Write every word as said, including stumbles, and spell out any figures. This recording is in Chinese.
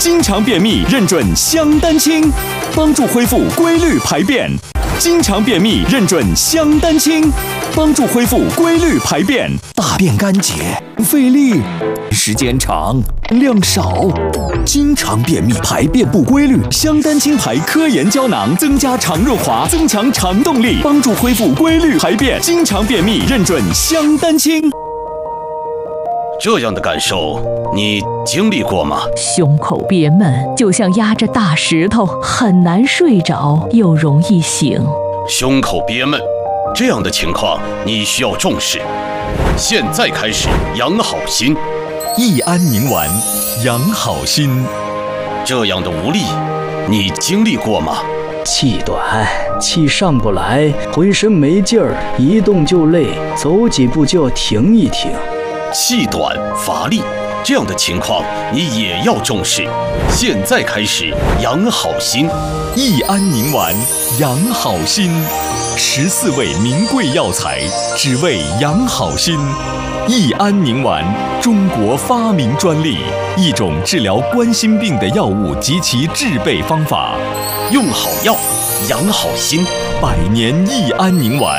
经常便秘认准香丹清，帮助恢复规律排便。经常便秘认准香丹清，帮助恢复规律排便。大便干结，费力，时间长，量少。经常便秘排便不规律，香丹清牌科研胶囊增加肠润滑，增强肠动力，帮助恢复规律排便。经常便秘认准香丹清。 这样的感受你经历过吗？ 胸口憋闷，就像压着大石头，很难睡着，又容易醒。 胸口憋闷，这样的情况你需要重视。现在开始养好心， 益安宁丸，养好心。 这样的无力，你经历过吗？ 气短，气上不来，浑身没劲儿，一动就累，走几步就要停一停。 气短乏力，这样的情况你也要重视。现在开始养好心， 益安宁丸，养好心。十四味名贵药材，只为养好心。益安宁丸，中国发明专利，一种治疗冠心病的药物及其制备方法。 用好药，养好心， 百年益安宁丸。